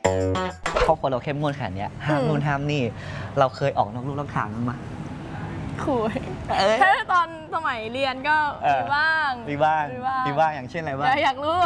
ครอบครัวเราเข้มงวดขนาดนี้ห้ามนู่นห้ามนี่เราเคยออกนอกลู่นอกทางมั้ยคุยแค่ตอนสมัยเรียนก็มีบ้างอย่างเช่นอะไรบ้างอยากรู้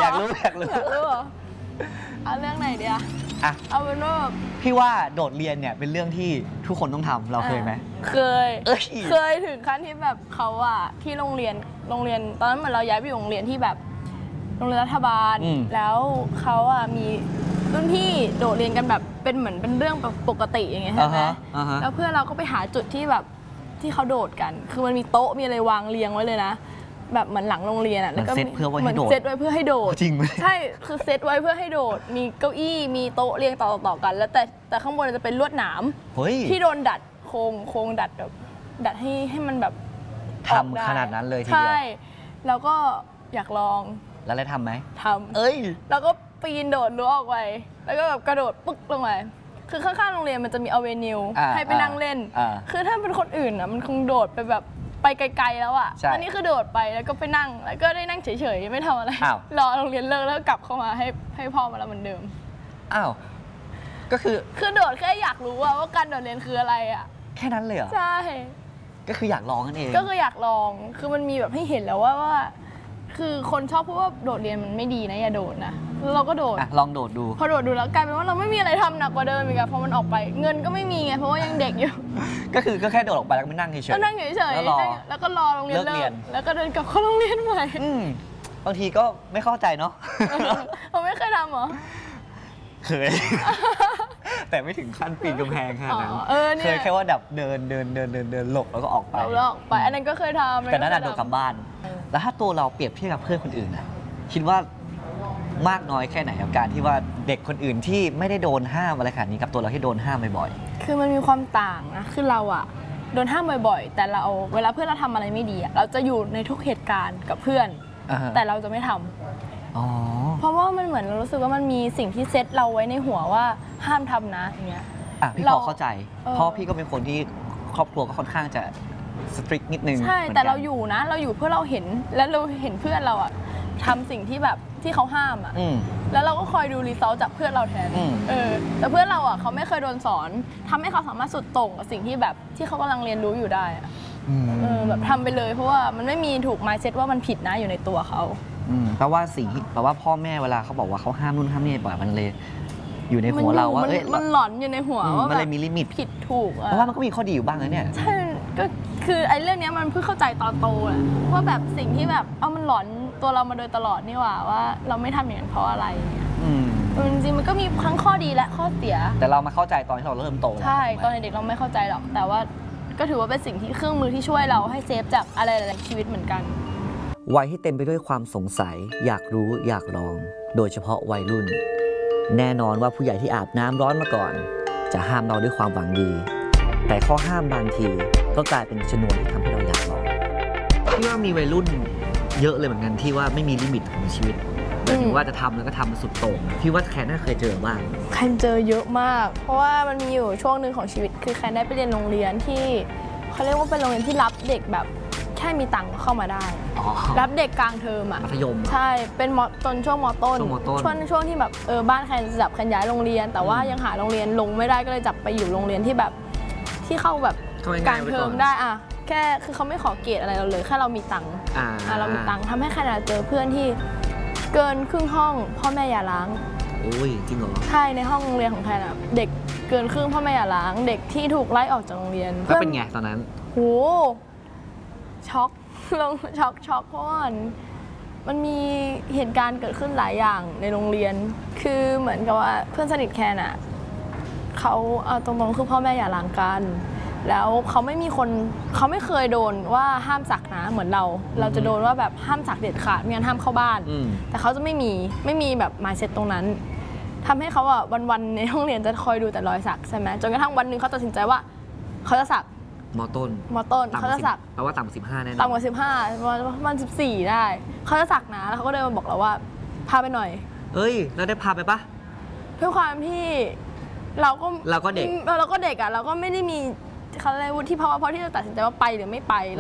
เอาเรื่องไหนเดียวเอาเป็นว่าพี่ว่าโดดเรียนเนี่ยเป็นเรื่องที่ทุกคนต้องทำเราเคยไหมเคยถึงขั้นที่แบบเขาอะที่โรงเรียนตอนนั้นเหมือนเราย้ายไปอยู่โรงเรียนที่แบบโรงเรียนรัฐบาลแล้วเขาอะมีรุ่นพี่โดดเรียนกันแบบเป็นเหมือนเป็นเรื่องปกติอย่างเงี้ยใช่ไหมแล้วเพื่อนเราก็ไปหาจุดที่แบบที่เขาโดดกันคือมันมีโต๊ะมีอะไรวางเรียงไว้เลยนะแบบเหมือนหลังโรงเรียนอ่ะแล้วก็เหมือนเซตไว้เพื่อให้โดดจริงไหมใช่คือเซตไว้เพื่อให้โดดมีเก้าอี้มีโต๊ะเรียงต่อกันแล้วแต่ข้างบนจะเป็นลวดหนามที่โดนดัดโครงดัดแบบดัดให้มันแบบทำขนาดนั้นเลยทีเดียวใช่แล้วก็อยากลองแล้วได้ทำไหมทำแล้วก็ปีนโดดรั้วออกไปแล้วก็แบบกระโดดปึ๊กลงไปคือข้างๆโรงเรียนมันจะมีอเวนิวให้ไปนั่งเล่นคือถ้าเป็นคนอื่นอ่ะมันคงโดดไปแบบไปไกลๆแล้วอ่ะอันนี้คือโดดไปแล้วก็ไปนั่งแล้วก็ได้นั่งเฉยๆไม่ทำอะไรรอโรงเรียนเลิกแล้วกลับเข้ามาให้พ่อมาแล้วเหมือนเดิมก็คือโดดแค่อยากรู้ว่าการโดดเรียนคืออะไรอ่ะแค่นั้นเลยเหรอใช่ก็คืออยากลองนั่นเองก็คืออยากลองคือมันมีแบบให้เห็นแล้วว่าคือคนชอบพูดว่าโดดเรียนมันไม่ดีนะอย่าโดดนะเราก็โดดลองโดดดูพอโดดดูแล้วกลายเป็นว่าเราไม่มีอะไรทำหนักกว่าเดิมอีกอะพอมันออกไปเงินก็ไม่มีไงเพราะว่ายังเด็กอยู่ก็แค่โดดออกไปแล้วไม่นั่งเฉยๆนั่งเฉยๆแล้วก็รอโรงเรียนเลิกแล้วก็เดินกลับเข้าโรงเรียนใหม่บางทีก็ไม่เข้าใจเนาะเราไม่เคยทำหรอเคยแต่ไม่ถึงขั้นปีนกำแพงขนาดนั้นเคยแค่ว่าดับเดินหลบแล้วก็ออกไปอันนั้นก็เคยทำแต่นั้นโดดกลับบ้านแล้วถ้าตัวเราเปรียบเทียบกับเพื่อนคนอื่นนะคิดว่ามากน้อยแค่ไหนกับการที่ว่าเด็กคนอื่นที่ไม่ได้โดนห้ามอะไรขนาดนี้กับตัวเราที่โดนห้ามบ่อยๆคือมันมีความต่างนะคือเราอะโดนห้ามบ่อยๆแต่เราเวลาเพื่อนเราทำอะไรไม่ดีอะเราจะอยู่ในทุกเหตุการณ์กับเพื่อนแต่เราจะไม่ทำเพราะว่ามันเหมือนเรารู้สึกว่ามันมีสิ่งที่เซตเราไว้ในหัวว่าห้ามทำนะอย่างเงี้ยพี่พอเข้าใจเพราะพี่ก็เป็นคนที่ครอบครัวก็ค่อนข้างจะสตริกนิดนึงใช่แต่เราอยู่นะเราอยู่เพื่อเราเห็นแล้วเราเห็นเพื่อนเราอะทำสิ่งที่แบบที่เขาห้ามอะแล้วเราก็คอยดูรีซัลต์จากเพื่อนเราแทนแต่เพื่อนเราอะเขาไม่เคยโดนสอนทำให้เขาสามารถสุดโต่งกับสิ่งที่แบบที่เขากำลังเรียนรู้อยู่ได้อะแบบทำไปเลยเพราะว่ามันไม่มีถูก mindset ว่ามันผิดนะอยู่ในตัวเขาแปลว่าสิ่งแปลว่าพ่อแม่เวลาเขาบอกว่าเขาห้ามนู่นห้ามนี่บ่อยมันเลยอยู่ในหัวเราว่ามันหลอนอยู่ในหัวว่ามันเลยมีลิมิตผิดถูกเพราะว่ามันก็มีข้อดีอยู่บ้างนะเนี่ยใช่ก็คือไอ้เรื่องนี้มันเพิ่งเข้าใจตอนโตแหละว่าแบบสิ่งที่แบบมันหลอนตัวเรามาโดยตลอดนี่ว่าเราไม่ทำอย่างนั้นเพราะอะไรจริงๆมันก็มีทั้งข้อดีและข้อเสียแต่เรามาเข้าใจตอนที่เราเริ่มโตใช่ตอนเด็กเราไม่เข้าใจหรอกแต่ว่าก็ถือว่าเป็นสิ่งที่เครื่องมือที่ช่วยเราให้เซฟจากอะไรหลายๆชีวิตเหมือนกันวัยที่เต็มไปด้วยความสงสัยอยากรู้อยากลองโดยเฉพาะวัยรุ่นแน่นอนว่าผู้ใหญ่ที่อาบน้ำร้อนมาก่อนจะห้ามเราด้วยความหวังดีแต่ข้อห้ามบางทีก็กลายเป็นชนวนที่ทำให้เราอยากลองพี่ว่ามีวัยรุ่นเยอะเลยเหมือนกันที่ว่าไม่มีลิมิตของชีวิตหมายถึงว่าจะทำแล้วก็ทำมันสุดโต่งพี่ว่าแคนน่าเคยเจอบ้างแคนเจอเยอะมากเพราะว่ามันมีอยู่ช่วงหนึ่งของชีวิตคือแคนได้ไปเรียนโรงเรียนที่เขาเรียกว่าเป็นโรงเรียนที่รับเด็กแบบแค่มีตังค์เข้ามาได้รับเด็กกลางเทอมอ่ะมัธยมใช่เป็นช่วงม.ต้นช่วงที่แบบบ้านแคนจับแคนย้ายโรงเรียนแต่ว่ายังหาโรงเรียนลงไม่ได้ก็เลยจับไปอยู่โรงเรียนที่แบบที่เข้าแบบกลางเทอมได้แค่คือเขาไม่ขอเกรดอะไรเราเลยแค่เรามีตังค์เรามีตังค์ทำให้แคนเจอเพื่อนที่เกินครึ่งห้องพ่อแม่อย่าล้างโอ้ยจริงเหรอใช่ในห้องโรงเรียนของแคนเด็กเกินครึ่งพ่อแม่อย่าล้างเด็กที่ถูกไล่ออกจากโรงเรียนแล้วเป็นไงตอนนั้นโหช็อกช็อกเพราะว่ามันมีเหตุการณ์เกิดขึ้นหลายอย่างในโรงเรียนคือเหมือนกับว่าเพื่อนสนิทแคนเขาตรงๆคือพ่อแม่อย่าล้างกันแล้วเขาไม่เคยโดนว่าห้ามสักนะเหมือนเราจะโดนว่าแบบห้ามสักเด็ดขาดไม่งั้นห้ามเข้าบ้านแต่เขาจะไม่มีแบบmindsetตรงนั้นทำให้เขาวันๆในห้องเรียนจะคอยดูแต่รอยสักใช่ไหมจนกระทั่งวันหนึ่งเขาตัดสินใจว่าเขาจะสักม.ต้นเขาจะสักแปลว่าต่ำกว่า15แน่นอนต่ำกว่า15ประมาณ14ได้เขาจะสักนะแล้วเขาก็เดินมาบอกเราว่าพาไปหน่อยแล้วได้พาไปปะด้วยความที่เราก็เด็กเราก็เราก็ไม่ได้มีเขาเรียกวุฒิภาวะพอที่จะตัดสินใจว่าไปหรือไม่ไป